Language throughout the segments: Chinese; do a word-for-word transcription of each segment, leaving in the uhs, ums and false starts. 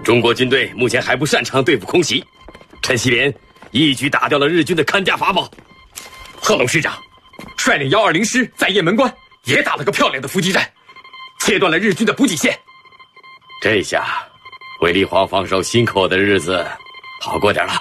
中国军队目前还不擅长对付空袭，陈锡联一举打掉了日军的看家法宝。 贺龙师长率领幺二零师在雁门关也打了个漂亮的伏击战，切断了日军的补给线。 这下卫立煌防守新口的日子好过点了。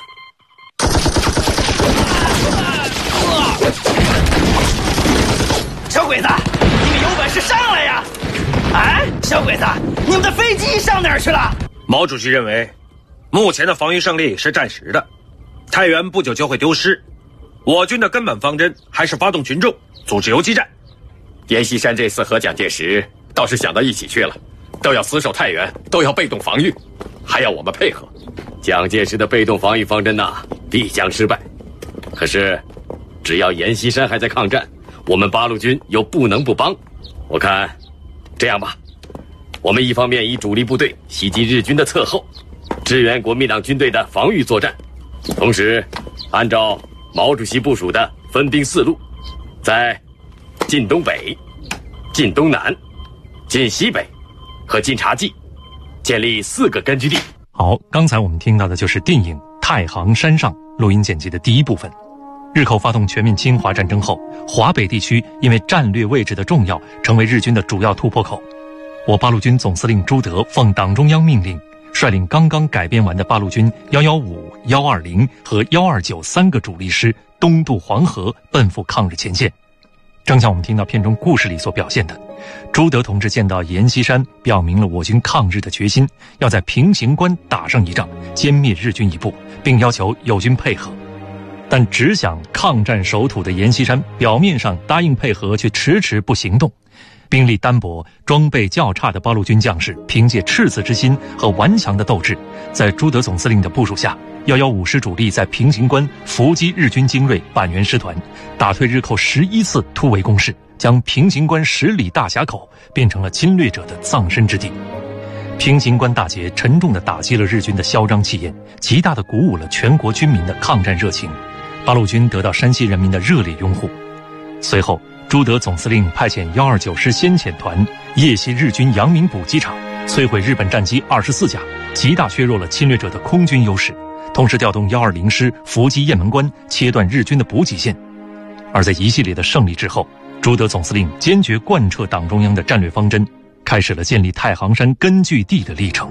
小鬼子，你们有本事上来呀！哎，小鬼子，你们的飞机上哪儿去了？ 毛主席认为，目前的防御胜利是暂时的，太原不久就会丢失。我军的根本方针还是发动群众，组织游击战。 阎锡山这次和蒋介石倒是想到一起去了，都要死守太原，都要被动防御，还要我们配合。 蒋介石的被动防御方针呐，必将失败。可是，只要阎锡山还在抗战，我们八路军又不能不帮。我看，这样吧，我们一方面以主力部队袭击日军的侧后，支援国民党军队的防御作战，同时按照毛主席部署的分兵四路，在晋东北、晋东南、晋西北和晋察冀建立四个根据地。 好，刚才我们听到的就是电影《太行山上》录音剪辑的第一部分。日寇发动全面侵华战争后，华北地区因为战略位置的重要，成为日军的主要突破口。我八路军总司令朱德奉党中央命令，率领刚刚改编完的八路军一一五、一二零和一二九三个主力师东渡黄河，奔赴抗日前线。正像我们听到片中故事里所表现的，朱德同志见到阎锡山，表明了我军抗日的决心，要在平型关打上一仗，歼灭日军一部，并要求友军配合。但只想抗战守土的阎锡山表面上答应配合，却迟迟不行动。兵力单薄、装备较差的八路军将士凭借赤子之心和顽强的斗志，在朱德总司令的部署下，一一五师主力在平型关伏击日军精锐板垣师团，打退日寇十一次突围攻势，将平型关十里大峡口变成了侵略者的葬身之地。平型关大捷沉重地打击了日军的嚣张气焰，极大地鼓舞了全国军民的抗战热情。八路军得到山西人民的热烈拥护。随后，朱德总司令派遣一二九师先遣团夜袭日军阳明堡机场，摧毁日本战机二十四架，极大削弱了侵略者的空军优势，同时调动一二零师伏击雁门关，切断日军的补给线。而在一系列的胜利之后，朱德总司令坚决贯彻党中央的战略方针，开始了建立太行山根据地的历程。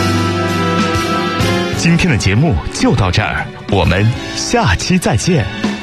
今天的节目就到这儿，我们下期再见。